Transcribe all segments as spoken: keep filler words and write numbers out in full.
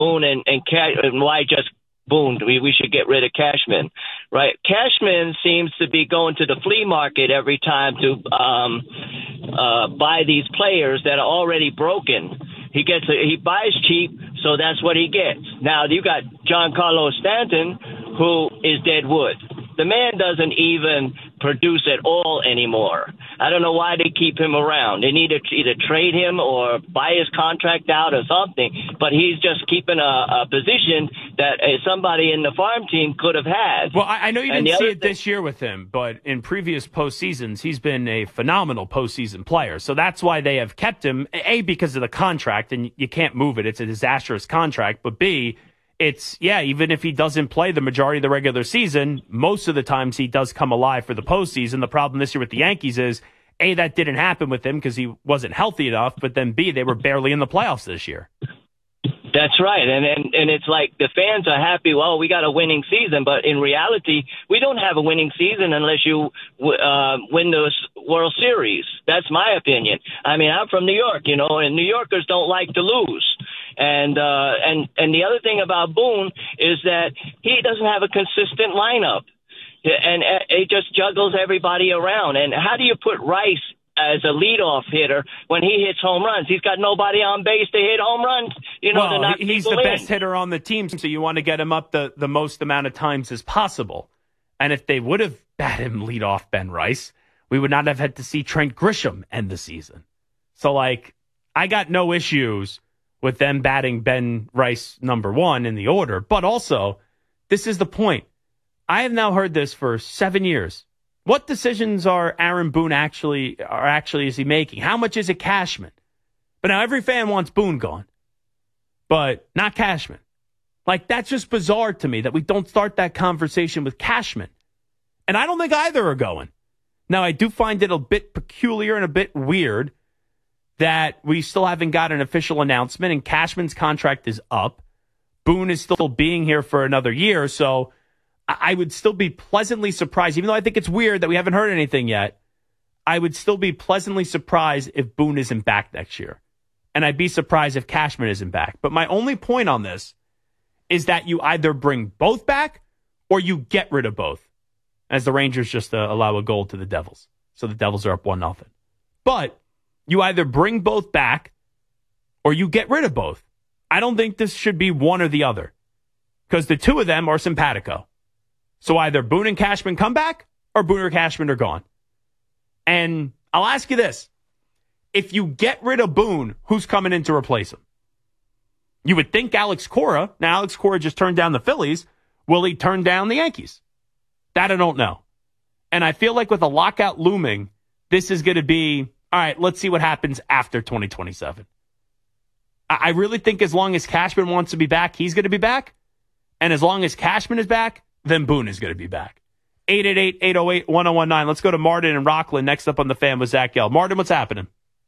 Boone and, and, Ca- and why just Boone? We, we should get rid of Cashman, right? Cashman seems to be going to the flea market every time to um, uh, buy these players that are already broken. He gets a, he buys cheap, so that's what he gets. Now you got Giancarlo Stanton, who is dead wood. The man doesn't even produce at all anymore. I don't know why they keep him around. They need to either trade him or buy his contract out or something. But he's just keeping a, a position that uh, somebody in the farm team could have had. Well, I, I know you And didn't the see other it thing- this year with him, but in previous postseasons, he's been a phenomenal postseason player. So that's why they have kept him, A, because of the contract, and you can't move it. It's a disastrous contract. But B, it's, yeah, even if he doesn't play the majority of the regular season, most of the times he does come alive for the postseason. The problem this year with the Yankees is, A, that didn't happen with him because he wasn't healthy enough, but then B, they were barely in the playoffs this year. That's right. And, and and it's like the fans are happy, well, we got a winning season. But in reality, we don't have a winning season unless you uh, win the World Series. That's my opinion. I mean, I'm from New York, you know, and New Yorkers don't like to lose. And uh, and and the other thing about Boone is that he doesn't have a consistent lineup. And it just juggles everybody around. And how do you put Rice as a leadoff hitter when he hits home runs? He's got nobody on base to hit home runs. You know, to well, knock he's people the in. best hitter on the team, so you want to get him up the, the most amount of times as possible. And if they would have batted him leadoff Ben Rice, we would not have had to see Trent Grisham end the season. So, like, I got no issues with them batting Ben Rice number one in the order. But also, this is the point. I have now heard this for seven years. What decisions are Aaron Boone actually are actually is he making? How much is it Cashman? But now every fan wants Boone gone, but not Cashman. Like, that's just bizarre to me that we don't start that conversation with Cashman. And I don't think either are going. Now, I do find it a bit peculiar and a bit weird that we still haven't got an official announcement and Cashman's contract is up. Boone is still being here for another year, so I would still be pleasantly surprised, even though I think it's weird that we haven't heard anything yet. I would still be pleasantly surprised if Boone isn't back next year. And I'd be surprised if Cashman isn't back. But my only point on this is that you either bring both back or you get rid of both, as the Rangers just uh, allow a goal to the Devils. So the Devils are up one nothing. But you either bring both back or you get rid of both. I don't think this should be one or the other because the two of them are simpatico. So either Boone and Cashman come back or Boone or Cashman are gone. And I'll ask you this. If you get rid of Boone, who's coming in to replace him? You would think Alex Cora. Now, Alex Cora just turned down the Phillies. Will he turn down the Yankees? That I don't know. And I feel like with a lockout looming, this is going to be, all right, let's see what happens after twenty twenty-seven. I, I really think as long as Cashman wants to be back, he's going to be back. And as long as Cashman is back, then Boone is going to be back. eight eight eight, eight oh eight, one oh one nine. Let's go to Martin and Rockland next up on the Fan with Zach Gell. Martin, what's happening?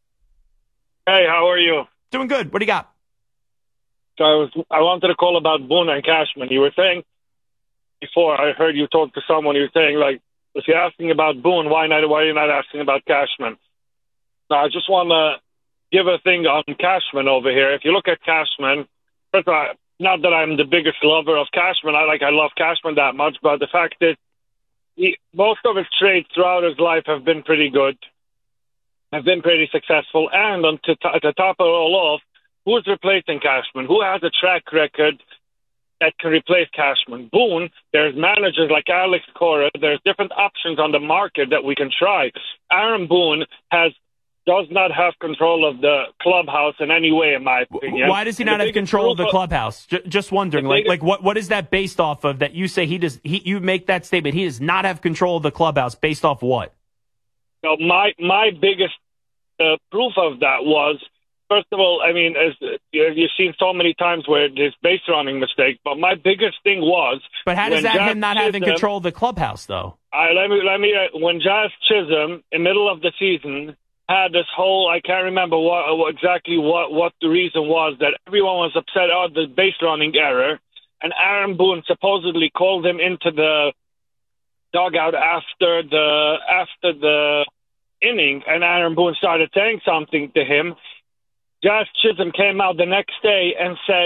Hey, how are you? Doing good. What do you got? So I was I wanted to call about Boone and Cashman. You were saying before, I heard you talk to someone, you were saying, like, if you're asking about Boone, why not? Why are you not asking about Cashman? Now, I just want to give a thing on Cashman over here. If you look at Cashman, first of all, not that I'm the biggest lover of Cashman. I like I love Cashman that much, but the fact is, he, most of his trades throughout his life have been pretty good, have been pretty successful. And on to, to top it all off, who's replacing Cashman? Who has a track record that can replace Cashman? Boone. There's managers like Alex Cora. There's different options on the market that we can try. Aaron Boone has does not have control of the clubhouse in any way, in my opinion. Why does he not have control of the clubhouse? J- just wondering, like, like what, what is that based off of that you say he does, he, you make that statement, he does not have control of the clubhouse based off what? So my, my biggest uh, proof of that was, first of all, I mean, as uh, you've seen so many times where there's base running mistake, but my biggest thing was. But how does that Jazz him not Chisholm, having control of the clubhouse, though? I, let me, let me, uh, when Jazz Chisholm, in the middle of the season, had this whole, I can't remember what, what exactly what, what the reason was, that everyone was upset about the base running error, and Aaron Boone supposedly called him into the dugout after the after the inning, and Aaron Boone started saying something to him. Jazz Chisholm came out the next day and said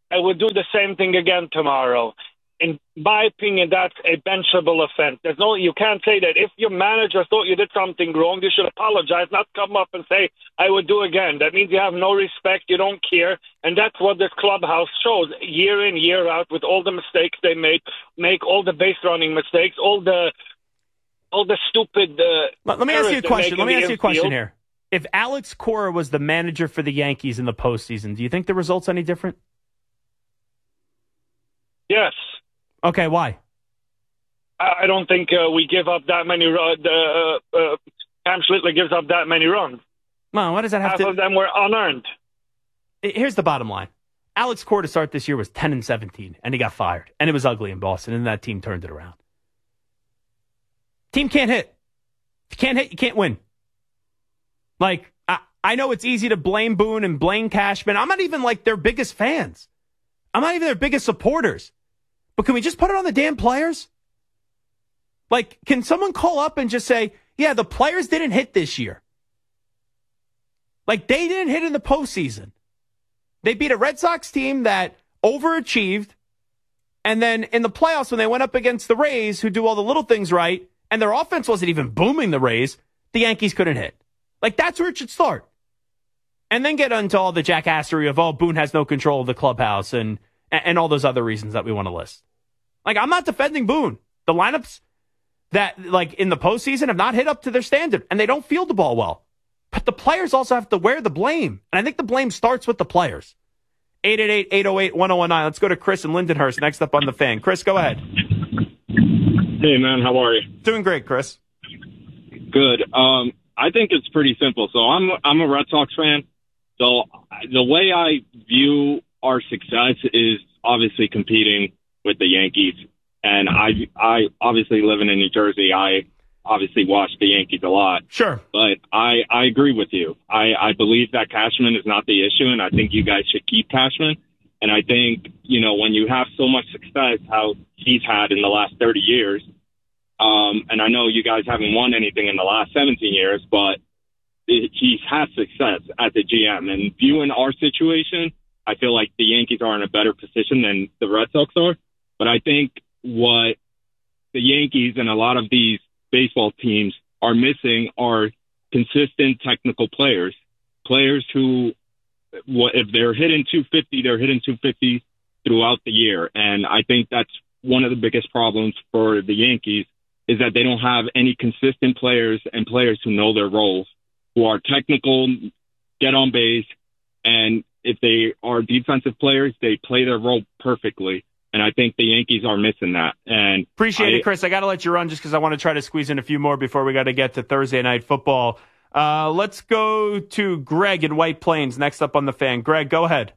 I would do the same thing again tomorrow. In my opinion, that's a benchable offense. There's no, you can't say that if your manager thought you did something wrong, you should apologize, not come up and say, I would do again. That means you have no respect, you don't care, and that's what this clubhouse shows year in, year out, with all the mistakes they make, make all the base running mistakes, all the all the stupid. Uh, let, let me ask you a question. Let me ask you a question infield. here. If Alex Cora was the manager for the Yankees in the postseason, do you think the results any different? Yes. Okay, why? I don't think uh, we give up that many. Uh, the, uh, uh, Cam Schlittler gives up that many runs. Well, what does that have Half to? of them were unearned. Here's the bottom line: Alex Cora to start this year was ten and seventeen, and he got fired, and it was ugly in Boston, and that team turned it around. Team can't hit. If you can't hit, you can't win. Like I, I know it's easy to blame Boone and blame Cashman. I'm not even like their biggest fans. I'm not even their biggest supporters. But can we just put it on the damn players? Like, can someone call up and just say, yeah, the players didn't hit this year. Like, they didn't hit in the postseason. They beat a Red Sox team that overachieved. And then in the playoffs, when they went up against the Rays, who do all the little things right, and their offense wasn't even booming the Rays, the Yankees couldn't hit. Like, that's where it should start. And then get into all the jackassery of, oh, Boone has no control of the clubhouse and and all those other reasons that we want to list. Like, I'm not defending Boone. The lineups that, like, in the postseason have not hit up to their standard, and they don't field the ball well. But the players also have to wear the blame. And I think the blame starts with the players. eight eight eight, eight oh eight, one oh one nine. Let's go to Chris in Lindenhurst next up on the Fan. Chris, go ahead. Hey, man, how are you? Doing great, Chris. Good. Um, I think it's pretty simple. So I'm I'm a Red Sox fan. So the way I view our success is obviously competing with the Yankees. And I, I obviously living in New Jersey, I obviously watch the Yankees a lot. Sure. But I, I agree with you. I, I believe that Cashman is not the issue, and I think you guys should keep Cashman. And I think, you know, when you have so much success, how he's had in the last thirty years, um, and I know you guys haven't won anything in the last seventeen years, but it, he's had success as a G M. And viewing our situation, I feel like the Yankees are in a better position than the Red Sox are. But I think what the Yankees and a lot of these baseball teams are missing are consistent technical players, players who, if they're hitting two fifty, they're hitting two fifty throughout the year. And I think that's one of the biggest problems for the Yankees is that they don't have any consistent players and players who know their roles, who are technical, get on base, and if they are defensive players, they play their role perfectly. And I think the Yankees are missing that. And Appreciate I, it, Chris. I got to let you run just because I want to try to squeeze in a few more before we got to get to Thursday Night Football. Uh, let's go to Greg in White Plains next up on the Fan. Greg, go ahead.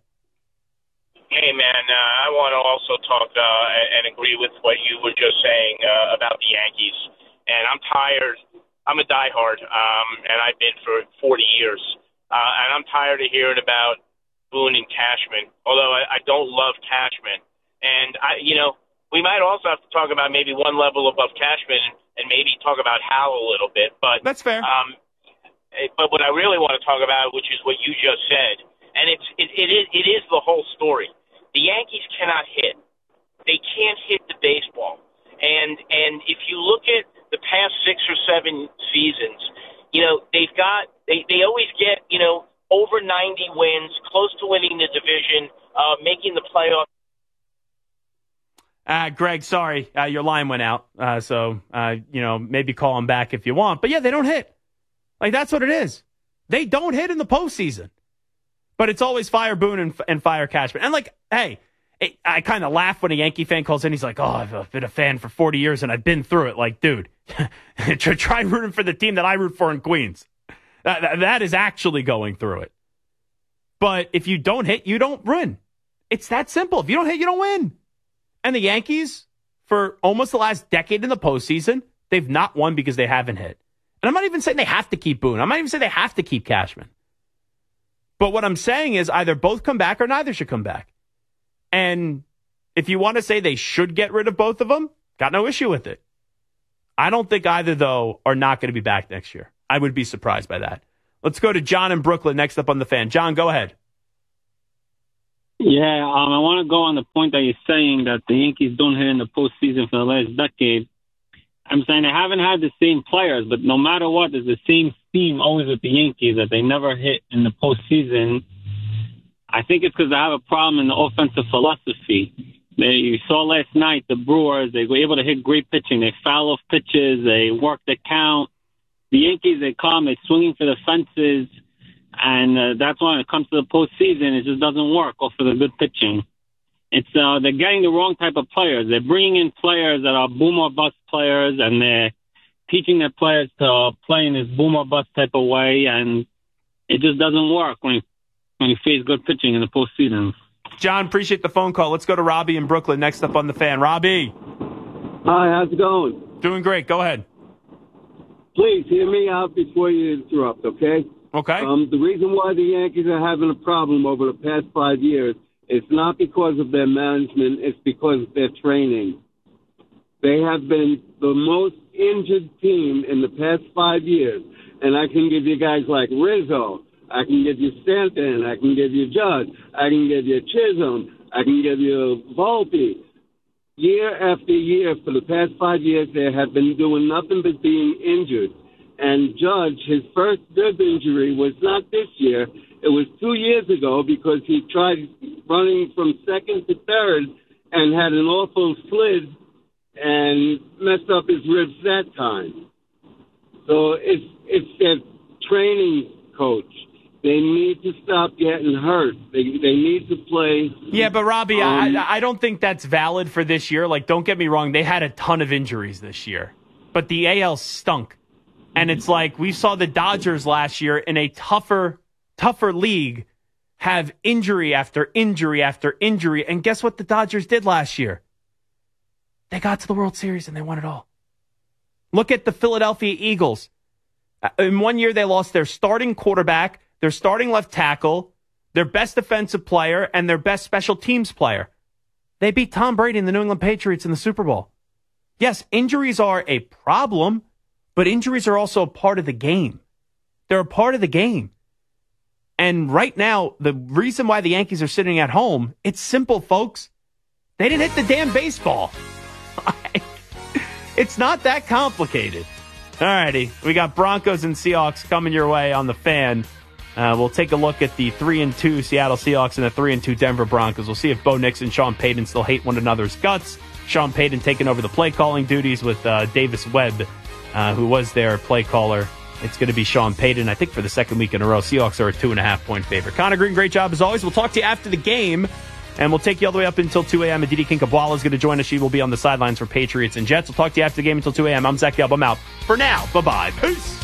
Hey, man, uh, I want to also talk uh, and agree with what you were just saying uh, about the Yankees. And I'm tired. I'm a diehard, um, and I've been for forty years. Uh, and I'm tired of hearing about Boone and Cashman, although I, I don't love Cashman. And, I, you know, we might also have to talk about maybe one level above Cashman and maybe talk about Hal a little bit. But that's fair. Um, but what I really want to talk about, which is what you just said, and it's it, it is it is the whole story. The Yankees cannot hit; they can't hit the baseball. And and if you look at the past six or seven seasons, you know they've got they they always get you know over ninety wins, close to winning the division, uh, making the playoffs. Uh, Greg, sorry, uh, your line went out. Uh, so, uh, you know, maybe call him back if you want. But, yeah, they don't hit. Like, that's what it is. They don't hit in the postseason. But it's always fire Boone and, and fire Cashman. And, like, hey, it, I kind of laugh when a Yankee fan calls in. He's like, oh, I've been a fan for forty years, and I've been through it. Like, dude, try rooting for the team that I root for in Queens. That, that, that is actually going through it. But if you don't hit, you don't win. It's that simple. If you don't hit, you don't win. And the Yankees, for almost the last decade in the postseason, they've not won because they haven't hit. And I'm not even saying they have to keep Boone. I'm not even saying they have to keep Cashman. But what I'm saying is either both come back or neither should come back. And if you want to say they should get rid of both of them, got no issue with it. I don't think either, though, are not going to be back next year. I would be surprised by that. Let's go to John in Brooklyn next up on the Fan. John, go ahead. Yeah, um, I want to go on the point that you're saying that the Yankees don't hit in the postseason for the last decade. I'm saying they haven't had the same players, but no matter what, there's the same theme always with the Yankees that they never hit in the postseason. I think it's because they have a problem in the offensive philosophy. They, you saw last night the Brewers, they were able to hit great pitching. They foul off pitches. They work the count. The Yankees, they come, they're swinging for the fences. And uh, that's why when it comes to the postseason, it just doesn't work off of the good pitching. It's uh, they're getting the wrong type of players. They're bringing in players that are boom or bust players, and they're teaching their players to play in this boom or bust type of way, and it just doesn't work when you, when you face good pitching in the postseason. John, appreciate the phone call. Let's go to Robbie in Brooklyn next up on The Fan. Robbie. Hi, how's it going? Doing great. Go ahead. Please hear me out before you interrupt, okay? Okay. Um, the reason why the Yankees are having a problem over the past five years is not because of their management, it's because of their training. They have been the most injured team in the past five years. And I can give you guys like Rizzo. I can give you Stanton. I can give you Judge. I can give you Chisholm. I can give you Volpe. Year after year, for the past five years, they have been doing nothing but being injured. And Judge, his first rib injury was not this year. It was two years ago because he tried running from second to third and had an awful slid and messed up his ribs that time. So it's, it's their training coach. They need to stop getting hurt. They they need to play. Yeah, but Robbie, um, I, I don't think that's valid for this year. Like, don't get me wrong. They had a ton of injuries this year. But the A L stunk. And it's like we saw the Dodgers last year in a tougher, tougher league have injury after injury after injury. And guess what the Dodgers did last year? They got to the World Series and they won it all. Look at the Philadelphia Eagles. In one year, they lost their starting quarterback, their starting left tackle, their best defensive player, and their best special teams player. They beat Tom Brady and the New England Patriots in the Super Bowl. Yes, injuries are a problem, but injuries are also a part of the game. They're a part of the game. And right now, the reason why the Yankees are sitting at home, it's simple, folks. They didn't hit the damn baseball. It's not that complicated. All righty, we got Broncos and Seahawks coming your way on The Fan. Uh, we'll take a look at the three and two Seattle Seahawks and the three and two Denver Broncos. We'll see if Bo Nix and Sean Payton still hate one another's guts. Sean Payton taking over the play calling duties with uh, Davis Webb, uh, who was their play caller. It's going to be Sean Payton, I think, for the second week in a row. Seahawks are a two and a half point favorite. Connor Green, great job as always. We'll talk to you after the game, and we'll take you all the way up until two a.m. Aditi Kinkhabwala is going to join us. She will be on the sidelines for Patriots and Jets. We'll talk to you after the game until two a.m. I'm Zach Gelb. I'm out for now. Bye-bye. Peace.